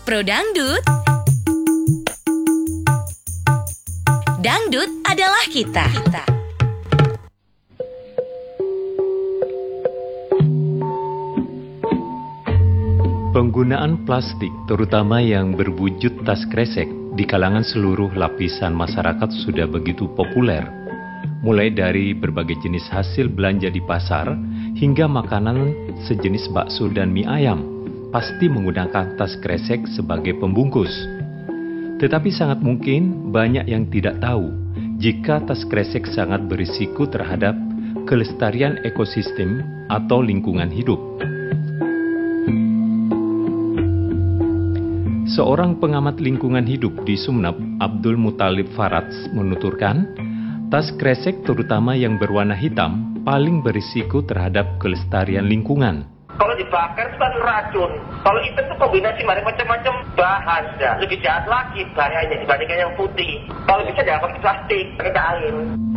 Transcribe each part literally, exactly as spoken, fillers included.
Pro Dangdut. Dangdut adalah kita. kita. Penggunaan plastik, terutama yang berwujud tas kresek, di kalangan seluruh lapisan masyarakat sudah begitu populer. Mulai dari berbagai jenis hasil belanja di pasar, hingga makanan sejenis bakso dan mie ayam, pasti menggunakan tas kresek sebagai pembungkus. Tetapi sangat mungkin banyak yang tidak tahu, jika tas kresek sangat berisiko terhadap kelestarian ekosistem atau lingkungan hidup. Seorang pengamat lingkungan hidup di Sumeneb, Abdul Muthalib Farats, menuturkan, tas kresek terutama yang berwarna hitam paling berisiko terhadap kelestarian lingkungan. Kalau dibakar itu kan racun. Kalau itu tuh kombinasi macam-macam bahan, ya. Lebih jahat lagi bahayanya dibandingkan yang putih. Kalau bisa jangan pakai plastik, pakai kain.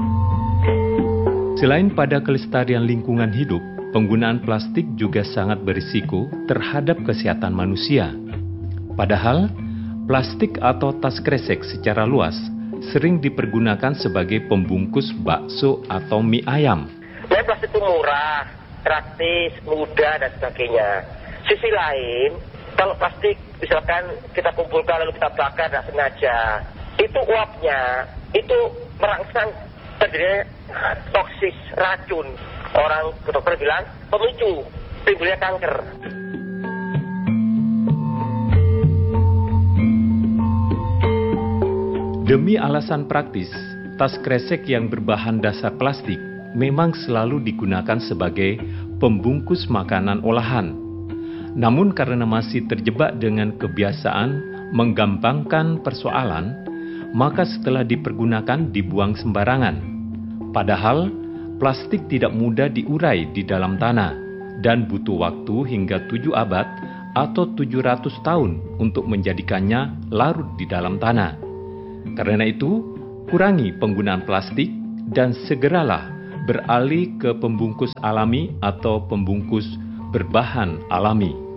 Selain pada kelestarian lingkungan hidup, penggunaan plastik juga sangat berisiko terhadap kesehatan manusia. Padahal, plastik atau tas kresek secara luas sering dipergunakan sebagai pembungkus bakso atau mie ayam. Nah, plastik itu murah, praktis, mudah, dan sebagainya. Sisi lain, kalau plastik misalkan kita kumpulkan lalu kita bakar tidak sengaja, itu uapnya, itu merangsang terjadinya toksis, racun. Orang dokter bilang pemicu timbulnya kanker. Demi alasan praktis, tas kresek yang berbahan dasar plastik memang selalu digunakan sebagai pembungkus makanan olahan. Namun karena masih terjebak dengan kebiasaan menggampangkan persoalan, maka setelah dipergunakan dibuang sembarangan. Padahal, plastik tidak mudah diurai di dalam tanah dan butuh waktu hingga tujuh abad atau tujuh ratus tahun untuk menjadikannya larut di dalam tanah. Karena itu, kurangi penggunaan plastik dan segeralah beralih ke pembungkus alami atau pembungkus berbahan alami.